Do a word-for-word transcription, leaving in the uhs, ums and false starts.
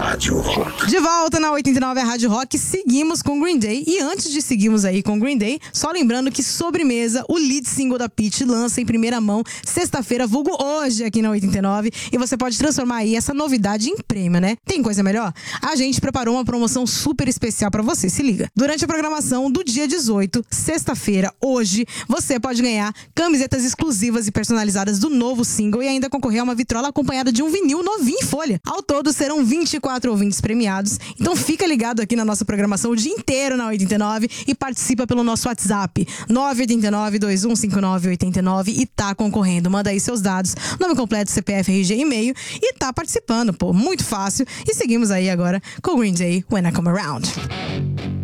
Rádio Rock. De volta na oitenta e nove, a Rádio Rock, seguimos com Green Day. E antes de seguirmos aí com Green Day, só lembrando que Sobremesa, o lead single da Pitty, lança em primeira mão sexta-feira, vulgo hoje aqui na oitenta e nove. E você pode transformar aí essa novidade em prêmio, né? Tem coisa melhor? A gente preparou uma promoção super especial pra você, se liga. Durante a programação do dia dezoito, sexta-feira, hoje, você pode ganhar camisetas exclusivas e personalizadas do novo single e ainda concorrer a uma vitrola acompanhada de um vinil novinho em folha. Ao todo, serão vinte e quatro ouvintes premiados. Então fica ligado aqui na nossa programação o dia inteiro na oitenta e nove e participa pelo nosso WhatsApp nove oito nove, dois um cinco nove, oito nove e tá concorrendo. Manda aí seus dados, nome completo, C P F, R G, e-mail e tá participando, pô, muito fácil. E seguimos aí agora com Green Day, When I Come Around.